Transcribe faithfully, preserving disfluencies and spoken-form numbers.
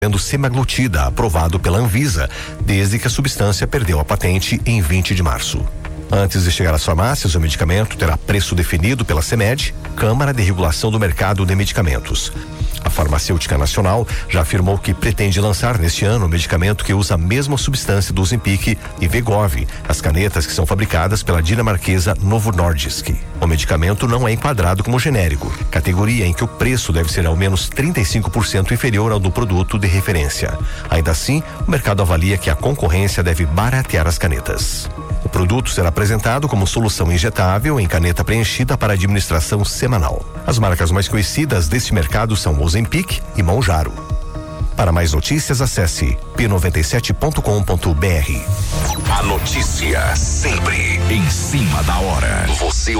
sendo semaglutida, aprovado pela Anvisa, desde que a substância perdeu a patente em vinte de março. Antes de chegar às farmácias, o medicamento terá preço definido pela CEMED, Câmara de Regulação do Mercado de Medicamentos. A farmacêutica nacional já afirmou que pretende lançar neste ano o medicamento que usa a mesma substância do Ozempic e Wegovy, as canetas que são fabricadas pela dinamarquesa Novo Nordisk. O medicamento não é enquadrado como genérico, categoria em que o preço deve ser ao menos trinta e cinco por cento inferior ao do produto de referência. Ainda assim, o mercado avalia que a concorrência deve baratear as canetas. O produto será apresentado como solução injetável em caneta preenchida para administração semanal. As marcas mais conhecidas deste mercado são Ozempic e Mounjaro. Para mais notícias, acesse p noventa e sete ponto com ponto b r. A notícia sempre em cima da hora. Você